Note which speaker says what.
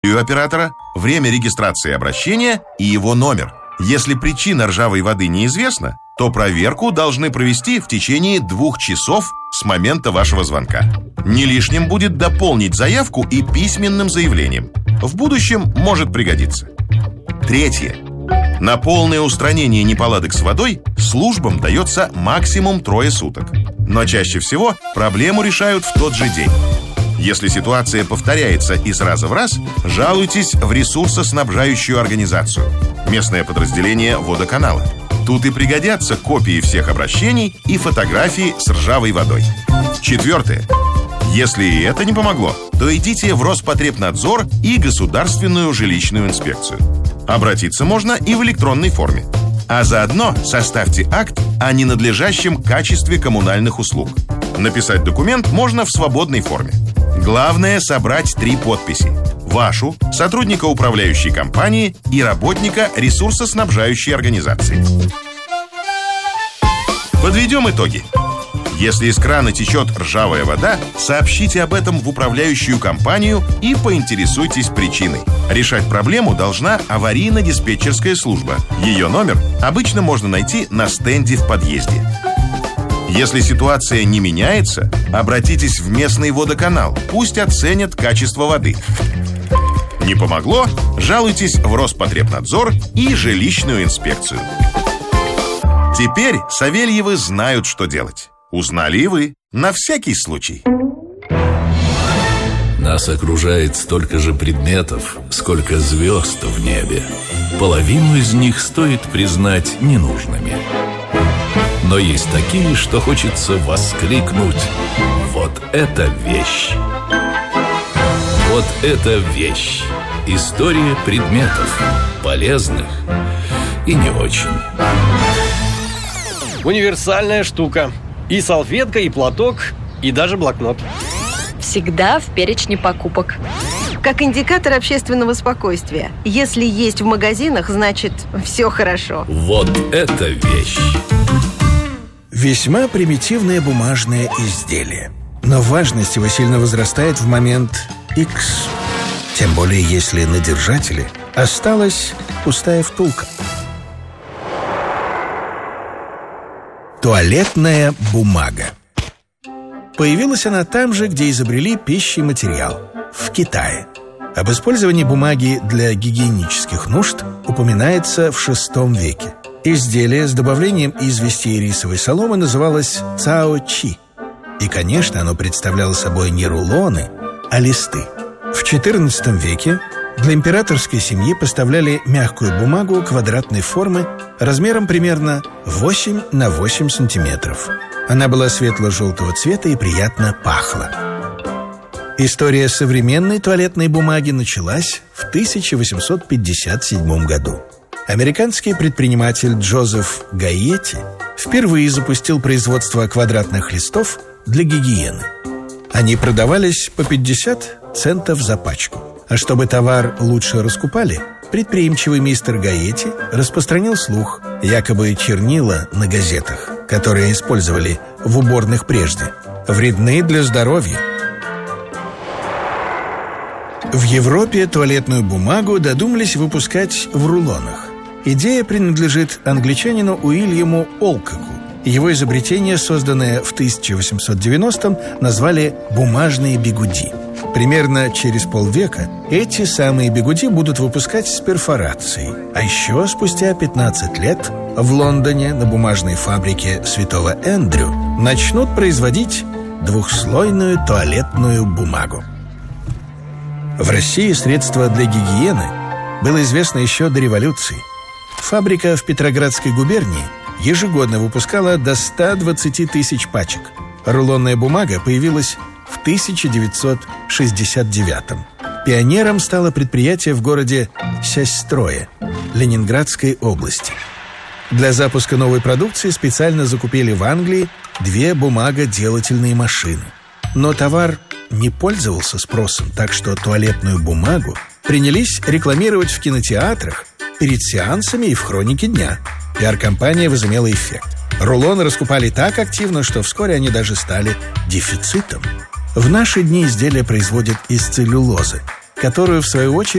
Speaker 1: оператора, время регистрации обращения и его номер. Если причина ржавой воды неизвестна, то проверку должны провести в течение 2 часов с момента вашего звонка. Не лишним будет дополнить заявку и письменным заявлением. В будущем может пригодиться. 3. На полное устранение неполадок с водой службам дается максимум 3 суток. Но чаще всего проблему решают в тот же день. Если ситуация повторяется из раза в раз, жалуйтесь в ресурсоснабжающую организацию, местное подразделение водоканала. Тут и пригодятся копии всех обращений и фотографии с ржавой водой. 4. Если и это не помогло, то идите в Роспотребнадзор и Государственную жилищную инспекцию. Обратиться можно и в электронной форме. А заодно составьте акт о ненадлежащем качестве коммунальных услуг. Написать документ можно в свободной форме. Главное собрать 3 подписи. Вашу, сотрудника управляющей компании и работника ресурсоснабжающей организации. Подведем итоги. Если из крана течет ржавая вода, сообщите об этом в управляющую компанию и поинтересуйтесь причиной. Решать проблему должна аварийно-диспетчерская служба. Ее номер обычно можно найти на стенде в подъезде. Если ситуация не меняется, обратитесь в местный водоканал. Пусть оценят качество воды. Не помогло? Жалуйтесь в Роспотребнадзор и жилищную инспекцию. Теперь Савельевы знают, что делать. Узнали и вы. На всякий случай.
Speaker 2: Нас окружает столько же предметов, сколько звезд в небе. Половину из них стоит признать ненужными. Но есть такие, что хочется воскликнуть: вот это вещь! Вот это вещь! История предметов, полезных и не очень.
Speaker 3: Универсальная штука. И салфетка, и платок, и даже блокнот.
Speaker 4: Всегда в перечне покупок.
Speaker 5: Как индикатор общественного спокойствия. Если есть в магазинах, значит, все хорошо.
Speaker 2: Вот это вещь!
Speaker 6: Весьма примитивное бумажное изделие. Но важность его сильно возрастает в момент X. Тем более, если на держателе осталась пустая втулка. Туалетная бумага. Появилась она там же, где изобрели пищематериал – в Китае. Об использовании бумаги для гигиенических нужд упоминается в VI веке. Изделие с добавлением извести и рисовой соломы называлось цао-чи. И, конечно, оно представляло собой не рулоны, а листы. В XIV веке для императорской семьи поставляли мягкую бумагу квадратной формы размером примерно 8 на 8 сантиметров. Она была светло-желтого цвета и приятно пахла. История современной туалетной бумаги началась в 1857 году. Американский предприниматель Джозеф Гайетти впервые запустил производство квадратных листов для гигиены. Они продавались по 50 центов за пачку. А чтобы товар лучше раскупали, предприимчивый мистер Гайетти распространил слух, якобы чернила на газетах, которые использовали в уборных прежде, вредны для здоровья. В Европе туалетную бумагу додумались выпускать в рулонах. Идея принадлежит англичанину Уильяму Олкоку. Его изобретение, созданное в 1890-м, назвали «бумажные бигуди». Примерно через полвека эти самые бигуди будут выпускать с перфорацией. А еще спустя 15 лет в Лондоне на бумажной фабрике Святого Эндрю начнут производить двухслойную туалетную бумагу. В России средства для гигиены было известно еще до революции. Фабрика в Петроградской губернии ежегодно выпускала до 120 тысяч пачек. Рулонная бумага появилась в 1969-м. Пионером стало предприятие в городе Сясьстрое Ленинградской области. Для запуска новой продукции специально закупили в Англии 2 бумагоделательные машины. Но товар не пользовался спросом, так что туалетную бумагу принялись рекламировать в кинотеатрах, перед сеансами и в хронике дня. Пиар-компания возымела эффект. Рулоны раскупали так активно, что вскоре они даже стали дефицитом. В наши дни изделия производят из целлюлозы. которую, в свою очередь,